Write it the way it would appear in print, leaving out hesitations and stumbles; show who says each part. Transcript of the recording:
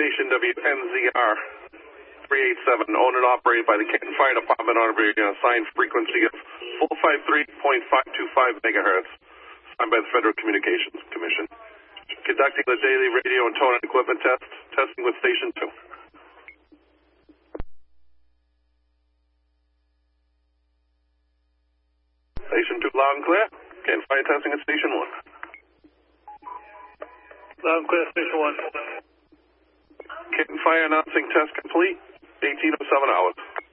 Speaker 1: Station WNZR 387, owned and operated by the Canton Fire Department on a assigned frequency of 453.525 megahertz, signed by the Federal Communications Commission. Conducting the daily radio and tone equipment test, testing with Station 2. Station 2 loud and clear. Canton Fire testing at Station 1.
Speaker 2: Loud and clear, Station 1.
Speaker 1: Canton Fire announcing test complete, 18:07 hours.